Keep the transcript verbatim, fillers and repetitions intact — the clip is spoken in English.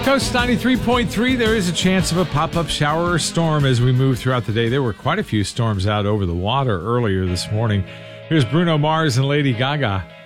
Coast ninety-three point three, there is a chance of a pop-up shower or storm as we move throughout the day. There were quite a few storms out over the water earlier this morning. Here's Bruno Mars and Lady Gaga.